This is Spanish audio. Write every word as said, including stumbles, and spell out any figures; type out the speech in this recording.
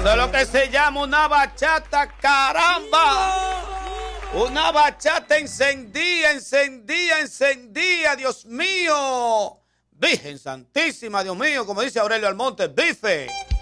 Eso es lo que se llama una bachata, caramba. Una bachata encendida, encendida, encendida, Dios mío. Virgen Santísima, Dios mío, como dice Aurelio Almonte, bife.